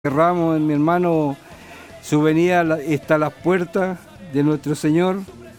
Cerramos, mi hermano, su venida está a las puertas de nuestro Señor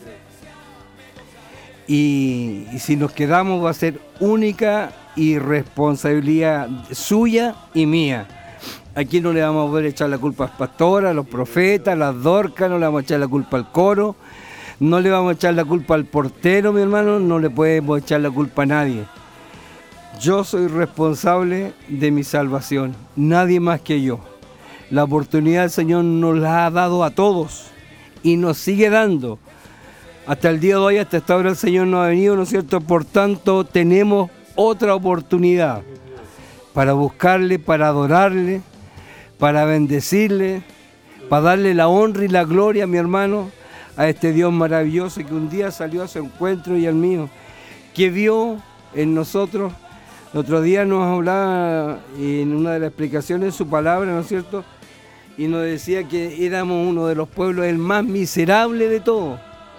y si nos quedamos va a ser única y responsabilidad suya y mía. Aquí no le vamos a poder echar la culpa a las pastoras, a los profetas, a las dorcas, no le vamos a echar la culpa al coro, no le vamos a echar la culpa al portero, mi hermano, no le podemos echar la culpa a nadie. Yo soy responsable de mi salvación, nadie más que yo. La oportunidad el Señor nos la ha dado a todos y nos sigue dando. Hasta el día de hoy, hasta esta hora el Señor nos ha venido, ¿no es cierto? Por tanto, tenemos otra oportunidad para buscarle, para adorarle, para bendecirle, para darle la honra y la gloria, mi hermano, a este Dios maravilloso que un día salió a su encuentro y al mío, que vio en nosotros. El otro día nos hablaba en una de las explicaciones su palabra, ¿no es cierto? Y nos decía que éramos uno de los pueblos el más miserable de todos.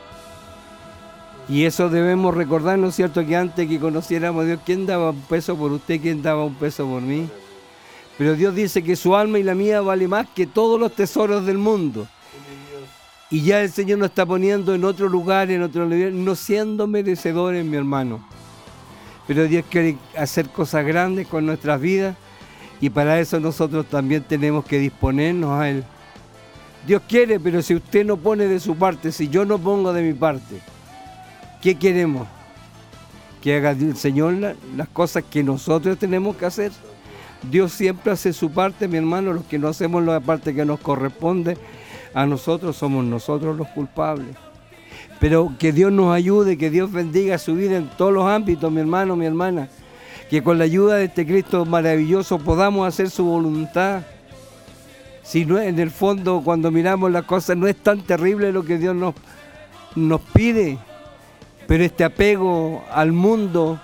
Y eso debemos recordar, ¿no es cierto? Que antes que conociéramos a Dios, ¿quién daba un peso por usted? ¿Quién daba un peso por mí? Pero Dios dice que su alma y la mía vale más que todos los tesoros del mundo. Y ya el Señor nos está poniendo en otro lugar, en otro nivel, no siendo merecedores, mi hermano. Pero Dios quiere hacer cosas grandes con nuestras vidas y para eso nosotros también tenemos que disponernos a Él. Dios quiere, pero si usted no pone de su parte, si yo no pongo de mi parte, ¿qué queremos? Que haga el Señor las cosas que nosotros tenemos que hacer. Dios siempre hace su parte, mi hermano. Los que no hacemos la parte que nos corresponde a nosotros somos nosotros los culpables. Pero que Dios nos ayude, que Dios bendiga su vida en todos los ámbitos, mi hermano, mi hermana. Que con la ayuda de este Cristo maravilloso podamos hacer su voluntad. Si no, en el fondo, cuando miramos las cosas, no es tan terrible lo que Dios nos pide. Pero este apego al mundo,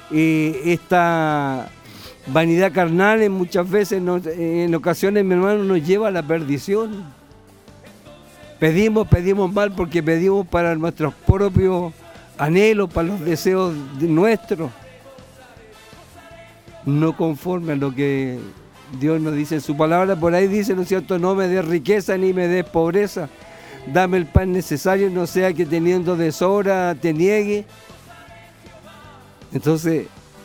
esta vanidad carnal, muchas veces, en ocasiones, mi hermano, nos lleva a la perdición. Pedimos mal porque pedimos para nuestros propios anhelos, para los deseos nuestros. No conforme a lo que Dios nos dice en su palabra. Por ahí dice, ¿no es cierto? No me des riqueza ni me des pobreza. Dame el pan necesario, no sea que teniendo de sobra te niegue. Entonces,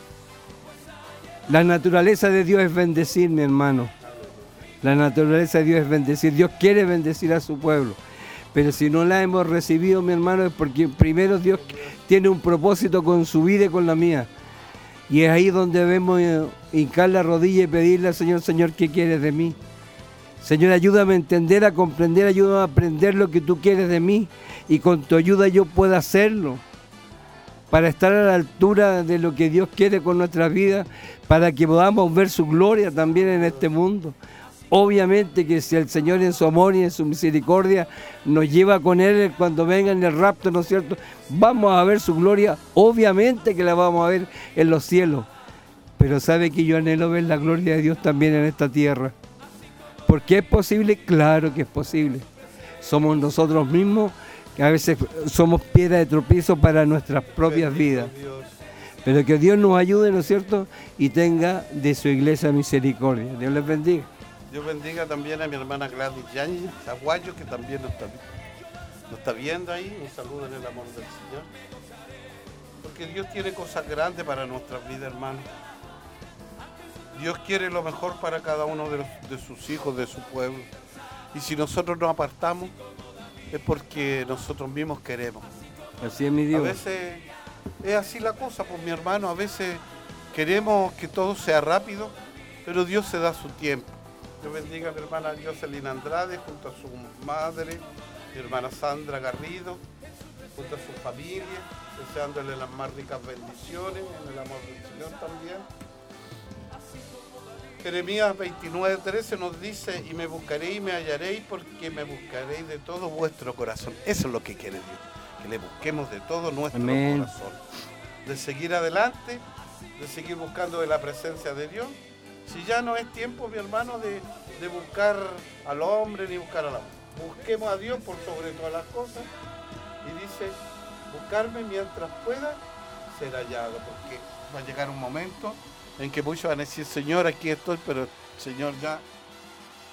la naturaleza de Dios es bendecir, mi hermano. La naturaleza de Dios es bendecir. Dios quiere bendecir a su pueblo. Pero si no la hemos recibido, mi hermano, es porque primero Dios tiene un propósito con su vida y con la mía. Y es ahí donde debemos hincar la rodilla y pedirle al Señor, Señor, ¿qué quieres de mí? Señor, ayúdame a entender, a comprender, ayúdame a aprender lo que tú quieres de mí. Y con tu ayuda yo pueda hacerlo. Para estar a la altura de lo que Dios quiere con nuestras vidas, para que podamos ver su gloria también en este mundo. Obviamente que si el Señor en su amor y en su misericordia nos lleva con Él cuando venga en el rapto, ¿no es cierto? Vamos a ver su gloria, obviamente que la vamos a ver en los cielos. Pero ¿sabe que yo anhelo ver la gloria de Dios también en esta tierra? ¿Porque es posible? Claro que es posible. Somos nosotros mismos que a veces somos piedra de tropiezo para nuestras propias vidas. Pero que Dios nos ayude, ¿no es cierto? Y tenga de su iglesia misericordia. Dios les bendiga. Dios bendiga también a mi hermana Gladys Yáñez Aguayo, que también nos está viendo ahí. Un saludo en el amor del Señor. Porque Dios tiene cosas grandes para nuestras vidas, hermanos. Dios quiere lo mejor para cada uno de sus hijos, de su pueblo. Y si nosotros nos apartamos, es porque nosotros mismos queremos. Así es, mi Dios. A veces es así la cosa, pues mi hermano, a veces queremos que todo sea rápido, pero Dios se da su tiempo. Dios bendiga a mi hermana Jocelyn Andrade junto a su madre, mi hermana Sandra Garrido, junto a su familia, deseándole las más ricas bendiciones, en el amor del Señor también. Jeremías 29:13 nos dice, y me buscaréis y me hallaréis, porque me buscaréis de todo vuestro corazón. Eso es lo que quiere Dios, que le busquemos de todo nuestro corazón. De seguir adelante, de seguir buscando de la presencia de Dios. Si ya no es tiempo, mi hermano, de buscar al hombre ni buscar a la mujer. Busquemos a Dios por sobre todas las cosas. Y dice, buscarme mientras pueda ser hallado, porque va a llegar un momento en que muchos van a decir, Señor, aquí estoy, pero Señor ya